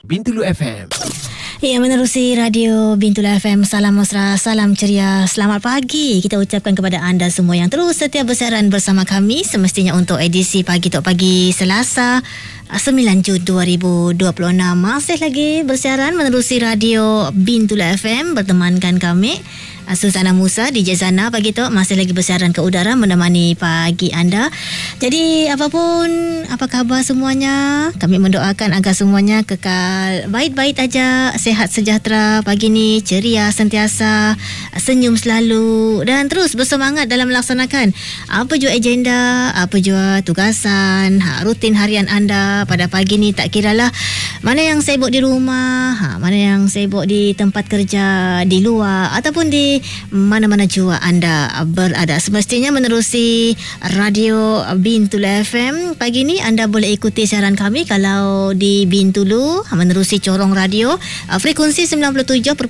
Bintulu FM. Ya, menerusi Radio Bintulu FM. Salam mesra, salam ceria, selamat pagi kita ucapkan kepada anda semua yang terus setia bersiaran bersama kami, semestinya untuk edisi Pagi Tok Pagi Selasa 9 Jun 2026. Masih lagi bersiaran menerusi Radio Bintulu FM, bertemankan kami Suzana Musa, DJ Zana pagi tu masih lagi bersiaran ke udara menemani pagi anda. Jadi apapun, apa khabar semuanya? Kami mendoakan agar semuanya kekal baik-baik aja, sehat sejahtera pagi ni, ceria sentiasa, senyum selalu dan terus bersemangat dalam melaksanakan apa jua agenda, apa jua tugasan, rutin harian anda pada pagi ni. Tak kiralah mana yang sibuk di rumah, mana yang sibuk di tempat kerja, di luar ataupun di mana-mana jua anda berada. Semestinya menerusi Radio Bintulu FM. Pagi ni anda boleh ikuti siaran kami kalau di Bintulu menerusi corong radio frekuensi 97.5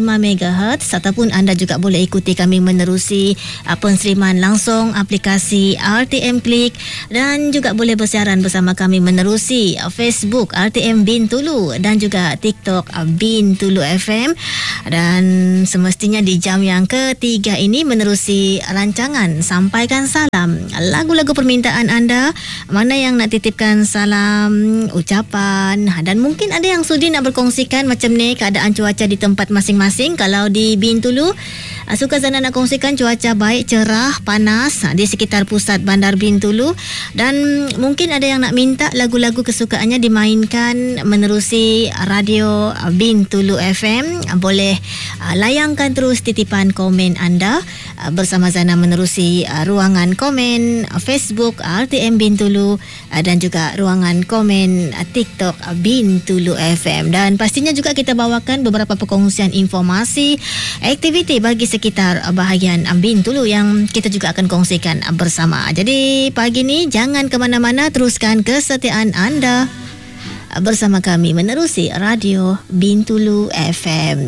MHz, ataupun anda juga boleh ikuti kami menerusi penseriman langsung aplikasi RTM Klik, dan juga boleh bersiaran bersama kami menerusi Facebook RTM Bintulu dan juga TikTok Bintulu FM. Dan semestinya di jam yang ketiga ini menerusi rancangan Sampaikan Salam, lagu-lagu permintaan anda, mana yang nak titipkan salam, ucapan, dan mungkin ada yang sudi nak berkongsikan macam ni keadaan cuaca di tempat masing-masing. Kalau di Bintulu, suka Zana nak kongsikan cuaca baik, cerah, panas di sekitar pusat bandar Bintulu, dan mungkin ada yang nak minta lagu-lagu kesukaannya dimainkan menerusi Radio Bintulu FM. Boleh layangkan terus titipan komen anda bersama Zana menerusi ruangan komen Facebook RTM Bintulu dan juga ruangan komen TikTok Bintulu FM. Dan pastinya juga kita bawakan beberapa perkongsian informasi, aktiviti bagi sekitar bahagian Bintulu yang kita juga akan kongsikan bersama. Jadi pagi ni jangan ke mana-mana, teruskan kesetiaan anda bersama kami menerusi Radio Bintulu FM.